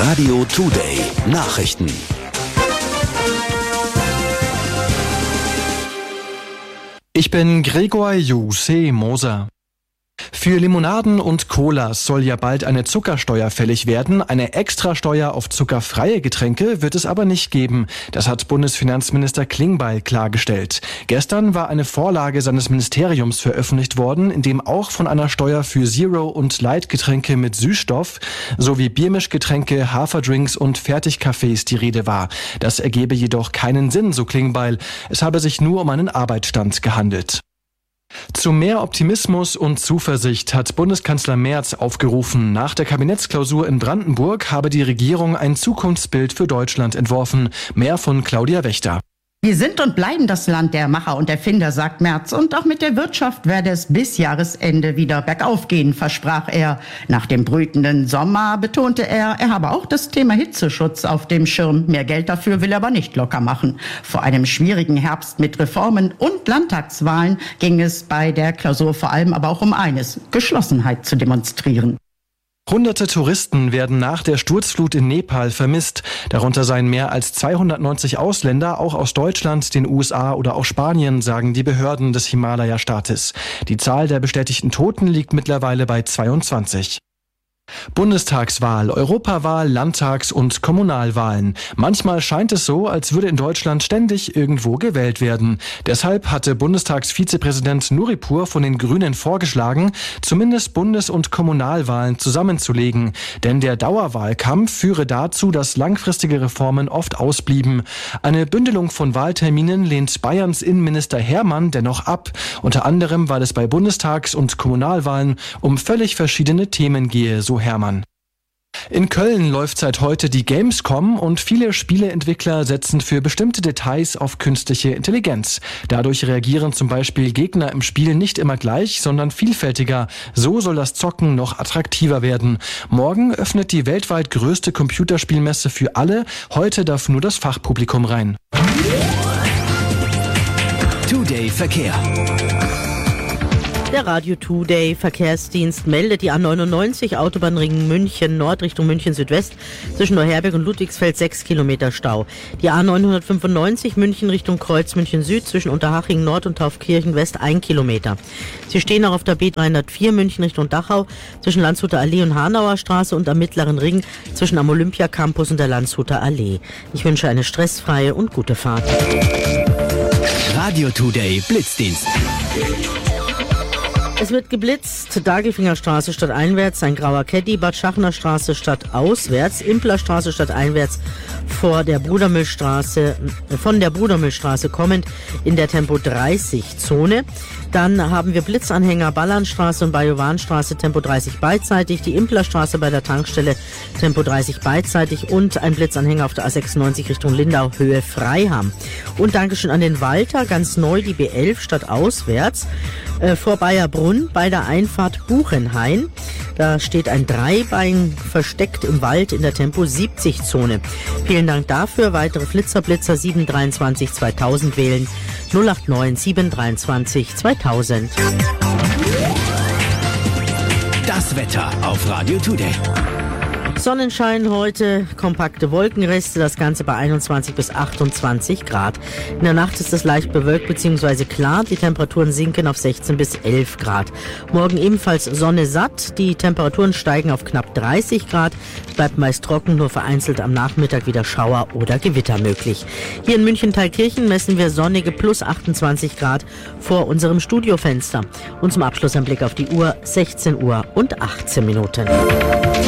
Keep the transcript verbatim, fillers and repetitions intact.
Radio Today Nachrichten. Ich bin Gregor Jose Moser. Für Limonaden und Colas soll ja bald eine Zuckersteuer fällig werden. Eine Extrasteuer auf zuckerfreie Getränke wird es aber nicht geben. Das hat Bundesfinanzminister Klingbeil klargestellt. Gestern war eine Vorlage seines Ministeriums veröffentlicht worden, in dem auch von einer Steuer für Zero- und Light-Getränke mit Süßstoff sowie Biermischgetränke, Haferdrinks und Fertigkaffees die Rede war. Das ergebe jedoch keinen Sinn, so Klingbeil. Es habe sich nur um einen Arbeitsstand gehandelt. Zu mehr Optimismus und Zuversicht hat Bundeskanzler Merz aufgerufen. Nach der Kabinettsklausur in Brandenburg habe die Regierung ein Zukunftsbild für Deutschland entworfen. Mehr von Claudia Wächter. Wir sind und bleiben das Land der Macher und Erfinder, sagt Merz. Und auch mit der Wirtschaft werde es bis Jahresende wieder bergauf gehen, versprach er. Nach dem brütenden Sommer betonte er, er habe auch das Thema Hitzeschutz auf dem Schirm. Mehr Geld dafür will er aber nicht locker machen. Vor einem schwierigen Herbst mit Reformen und Landtagswahlen ging es bei der Klausur vor allem aber auch um eines: Geschlossenheit zu demonstrieren. Hunderte Touristen werden nach der Sturzflut in Nepal vermisst. Darunter seien mehr als zweihundertneunzig Ausländer, auch aus Deutschland, den U S A oder auch Spanien, sagen die Behörden des Himalaya-Staates. Die Zahl der bestätigten Toten liegt mittlerweile bei zweiundzwanzig. Bundestagswahl, Europawahl, Landtags- und Kommunalwahlen. Manchmal scheint es so, als würde in Deutschland ständig irgendwo gewählt werden. Deshalb hatte Bundestagsvizepräsident Nuripur von den Grünen vorgeschlagen, zumindest Bundes- und Kommunalwahlen zusammenzulegen. Denn der Dauerwahlkampf führe dazu, dass langfristige Reformen oft ausblieben. Eine Bündelung von Wahlterminen lehnt Bayerns Innenminister Hermann dennoch ab. Unter anderem, weil es bei Bundestags- und Kommunalwahlen um völlig verschiedene Themen gehe, so Hermann. In Köln läuft seit heute die Gamescom und viele Spieleentwickler setzen für bestimmte Details auf künstliche Intelligenz. Dadurch reagieren zum Beispiel Gegner im Spiel nicht immer gleich, sondern vielfältiger. So soll das Zocken noch attraktiver werden. Morgen öffnet die weltweit größte Computerspielmesse für alle. Heute darf nur das Fachpublikum rein. Today Verkehr. Der Radio Today Verkehrsdienst meldet die A neunundneunzig Autobahnring München Nord Richtung München Südwest zwischen Neuherberg und Ludwigsfeld sechs Kilometer Stau. Die A neunhundertfünfundneunzig München Richtung Kreuz München Süd zwischen Unterhaching Nord und Taufkirchen West ein Kilometer. Sie stehen auch auf der B dreihundertvier München Richtung Dachau zwischen Landshuter Allee und Hanauer Straße und am Mittleren Ring zwischen am Olympia Campus und der Landshuter Allee. Ich wünsche eine stressfreie und gute Fahrt. Radio Today Blitzdienst. Es wird geblitzt. Dagelfingerstraße statt einwärts, ein grauer Caddy, Bad Schachner Straße statt auswärts, Implerstraße statt einwärts, vor der Brudermühlstraße, von der Brudermühlstraße kommend in der Tempo dreißig Zone. Dann haben wir Blitzanhänger Ballernstraße und Bajowanstraße Tempo dreißig beidseitig, die Implerstraße bei der Tankstelle Tempo dreißig beidseitig und ein Blitzanhänger auf der A sechsundneunzig Richtung Lindau Höhe Freiham. Und Dankeschön an den Walter, ganz neu die B elf statt auswärts, äh, vor Bayerbrunn bei der Einfahrt Buchenhain. Da steht ein Dreibein versteckt im Wald in der Tempo siebzig Zone. Vielen Dank dafür. Weitere Flitzerblitzer sieben dreiundzwanzig zweitausend wählen. null acht neun sieben dreiundzwanzig zweitausend. Das Wetter auf Radio Today. Sonnenschein heute, kompakte Wolkenreste, das Ganze bei einundzwanzig bis achtundzwanzig Grad. In der Nacht ist es leicht bewölkt bzw. klar, die Temperaturen sinken auf sechzehn bis elf Grad. Morgen ebenfalls Sonne satt, die Temperaturen steigen auf knapp dreißig Grad, bleibt meist trocken, nur vereinzelt am Nachmittag wieder Schauer oder Gewitter möglich. Hier in München-Thalkirchen messen wir sonnige plus achtundzwanzig Grad vor unserem Studiofenster. Und zum Abschluss ein Blick auf die Uhr, sechzehn Uhr und achtzehn Minuten.